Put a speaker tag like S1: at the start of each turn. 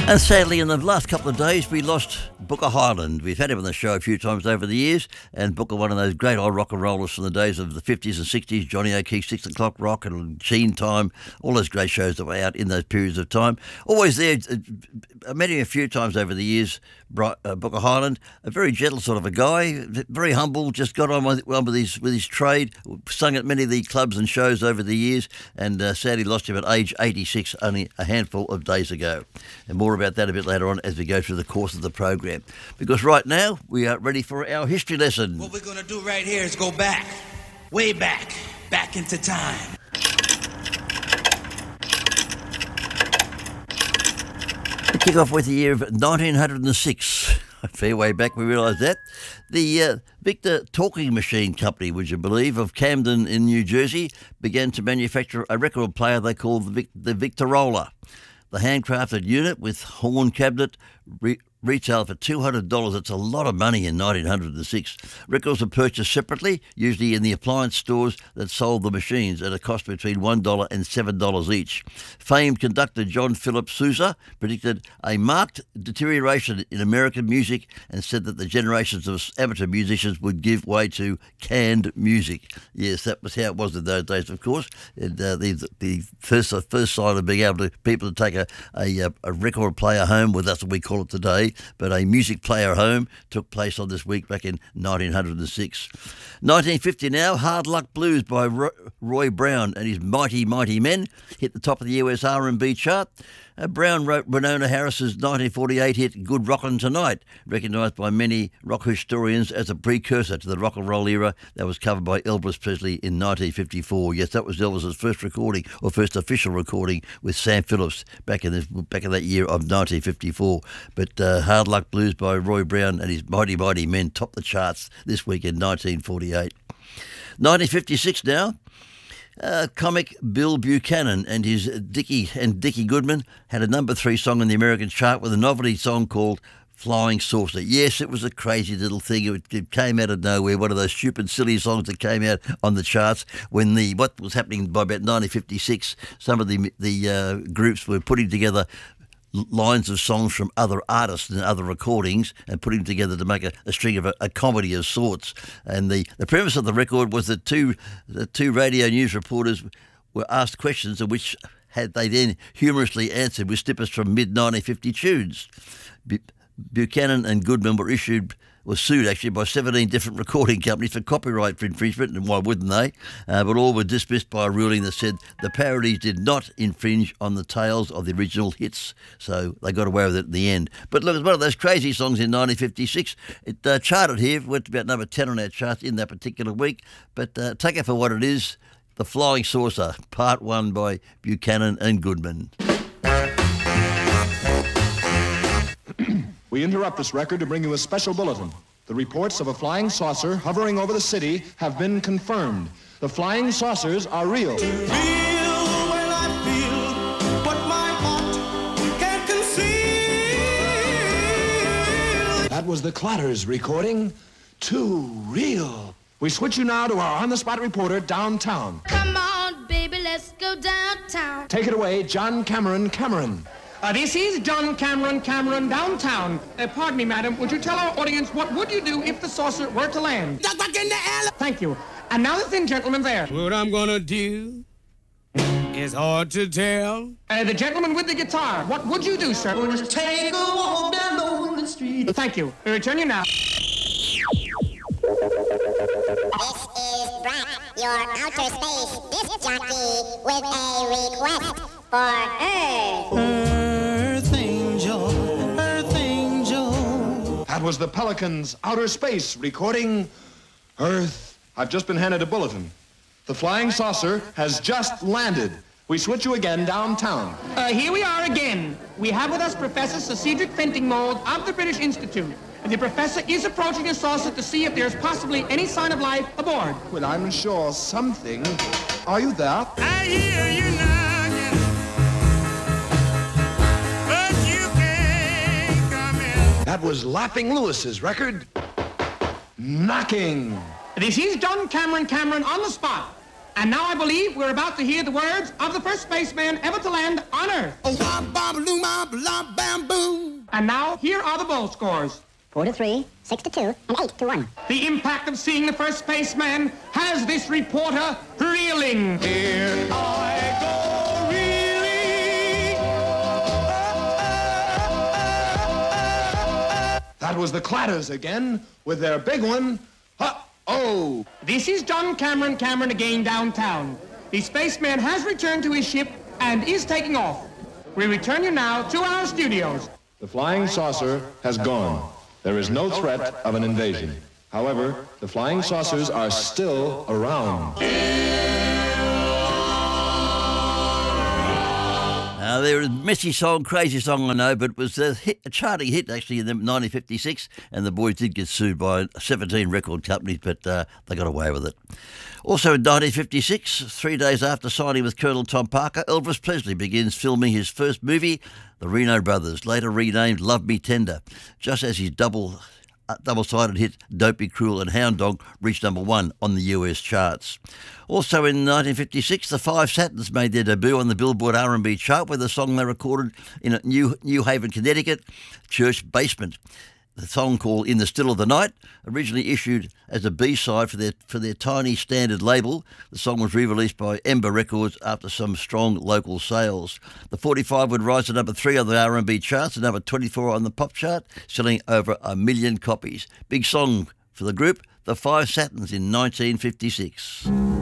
S1: And sadly, in the last couple of days, we lost Booker Hyland. We've had him on the show a few times over the years, and Booker, one of those great old rock and rollers from the days of the 50s and 60s, Johnny O'Keefe, 6 o'clock rock and Sheen Time, all those great shows that were out in those periods of time. Always there. I met him a few times over the years, Booker Hyland, a very gentle sort of a guy, very humble, just got on with his trade, sung at many of the clubs and shows over the years, and sadly lost him at age 86 only a handful of days ago. And more about that a bit later on as we go through the course of the program. Because right now, we are ready for our history lesson.
S2: What we're going to do right here is go back, way back into time.
S1: We kick off with the year of 1906. A fair way back, we realise that. The Victor Talking Machine Company, would you believe, of Camden in New Jersey, began to manufacture a record player they called the Victorola. The handcrafted unit with horn cabinet retailed for $200. It's a lot of money in 1906. Records were purchased separately, usually in the appliance stores that sold the machines, at a cost between $1 and $7 each. Famed conductor John Philip Sousa predicted a marked deterioration in American music and said that the generations of amateur musicians would give way to canned music. Yes, that was how it was in those days, of course. And, the first sign of being able to people to take a record player home, well, that's what we call it today, but a music player home took place on this week back in 1906. 1950 now, Hard Luck Blues by Roy Brown and his Mighty Mighty Men hit the top of the US R&B chart. Brown wrote Winona Harris's 1948 hit Good Rockin' Tonight, recognised by many rock historians as a precursor to the rock and roll era that was covered by Elvis Presley in 1954. Yes, that was Elvis's first recording, or first official recording, with Sam Phillips back in that year of 1954. But Hard Luck Blues by Roy Brown and his Mighty Mighty Men topped the charts this week in 1948. 1956 now. Comic Bill Buchanan and his Dickie Goodman had a number 3 song in the American chart with a novelty song called Flying Saucer. Yes, it was a crazy little thing. It came out of nowhere, one of those stupid, silly songs that came out on the charts when what was happening by about 1956, some of the groups were putting together lines of songs from other artists and other recordings and putting them together to make a string of a comedy of sorts. And the premise of the record was that the two radio news reporters were asked questions of which had they then humorously answered with snippets from mid-1950 tunes. Buchanan and Goodman were sued actually by 17 different recording companies for copyright infringement, and why wouldn't they? But all were dismissed by a ruling that said the parodies did not infringe on the tales of the original hits, so they got away with it in the end. But look, it's one of those crazy songs in 1956. It charted here, went to about number 10 on our charts in that particular week, but take it for what it is, The Flying Saucer, Part 1 by Buchanan and Goodman.
S3: We interrupt this record to bring you a special bulletin. The reports of a flying saucer hovering over the city have been confirmed. The flying saucers are real.
S4: Feel when I feel what my heart can't conceal.
S3: That was the Clatters recording. Too real. We switch you now to our on-the-spot reporter downtown.
S5: Come on, baby, let's go downtown.
S3: Take it away, John Cameron.
S6: This is John Cameron downtown. Pardon me, madam. Would you tell our audience what would you do if the saucer were to land?
S4: Duck back in the alley.
S6: Thank you. And now the thin gentleman there.
S4: What I'm gonna do is hard to tell.
S6: The gentleman with the guitar. What would you do, sir?
S4: We'll just take a walk down the lonely street.
S6: Thank you. We return you now.
S7: This is Brock, your outer space disc jockey, with a request for
S4: Earth Angel.
S3: That was the Pelicans' Outer Space recording Earth. I've just been handed a bulletin. The flying saucer has just landed. We switch you again downtown.
S6: Here we are again. We have with us Professor Sir Cedric Fentingmold of the British Institute. The professor is approaching the saucer to see if there's possibly any sign of life aboard.
S3: Well, I'm sure something. Are you there?
S4: I hear you knocking, but you can't come in.
S3: That was Laughing Lewis's record, Knocking.
S6: This is John Cameron on the spot. And now I believe we're about to hear the words of the first spaceman ever to land on Earth.
S4: Oh, bam, bam, bam, bam, bam,
S6: And now, here are the bowl scores.
S7: 4-3, 6-2, and 8-1.
S6: The impact of seeing the first spaceman has this reporter reeling.
S4: Here I go reeling.
S3: That was the Clatters again with their big one. Oh!
S6: This is John Cameron again downtown. The spaceman has returned to his ship and is taking off. We return you now to our studios.
S3: The flying saucer has gone. There is no threat of an invasion. However, the flying saucers are still around.
S1: Now, there was a messy song, crazy song, I know, but it was a charting hit, actually, in 1956, and the boys did get sued by 17 record companies, but they got away with it. Also in 1956, 3 days after signing with Colonel Tom Parker, Elvis Presley begins filming his first movie, The Reno Brothers, later renamed Love Me Tender, just as his double-sided hit Don't Be Cruel and Hound Dog reached #1 on the US charts. Also in 1956, the Five Satins made their debut on the Billboard R&B chart with a song they recorded in New Haven, Connecticut, church basement. The song called In the Still of the Night, originally issued as a B-side for their tiny standard label. The song was re-released by Ember Records after some strong local sales. The 45 would rise to #3 on the R&B charts and #24 on the pop chart, selling over 1 million copies. Big song for the group, the Five Satins, in 1956.